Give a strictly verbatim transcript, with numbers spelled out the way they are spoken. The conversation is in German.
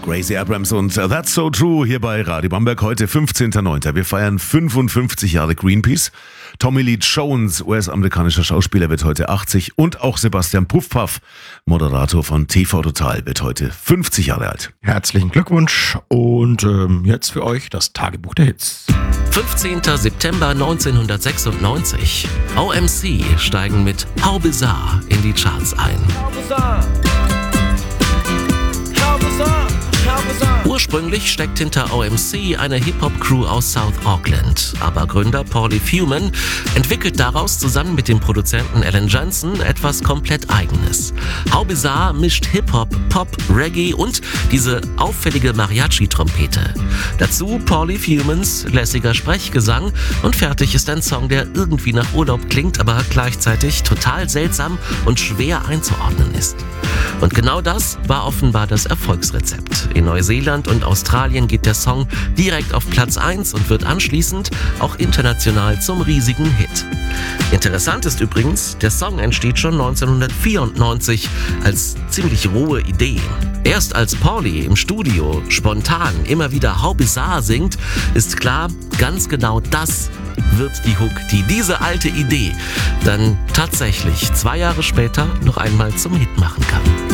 Gracie Abrams und That's So True hier bei Radio Bamberg. Heute fünfzehnter neunter Wir feiern fünfundfünfzig Jahre Greenpeace. Tommy Lee Jones, U S-amerikanischer Schauspieler, wird heute achtzig. Und auch Sebastian Puffpaff, Moderator von T V Total, wird heute fünfzig Jahre alt. Herzlichen Glückwunsch und ähm, jetzt für euch das Tagebuch der Hits. fünfzehnter September neunzehnhundertsechsundneunzig. O M C steigen mit How Bizarre in die Charts ein. How bizarre. How bizarre. How bizarre. Ursprünglich steckt hinter O M C eine Hip-Hop-Crew aus South Auckland, aber Gründer Paulie Fuman entwickelt daraus zusammen mit dem Produzenten Alan Johnson etwas komplett Eigenes. How Bizarre mischt Hip-Hop, Pop, Reggae und diese auffällige Mariachi-Trompete. Dazu Paulie Fumans lässiger Sprechgesang und fertig ist ein Song, der irgendwie nach Urlaub klingt, aber gleichzeitig total seltsam und schwer einzuordnen ist. Und genau das war offenbar das Erfolgsrezept. In Neuseeland und Australien geht der Song direkt auf Platz eins und wird anschließend auch international zum riesigen Hit. Interessant ist übrigens, der Song entsteht schon neunzehnhundertvierundneunzig als ziemlich rohe Idee. Erst als Paulie im Studio spontan immer wieder How Bizarre singt, ist klar, ganz genau das wird die Hook, die diese alte Idee dann tatsächlich zwei Jahre später noch einmal zum Hit machen kann.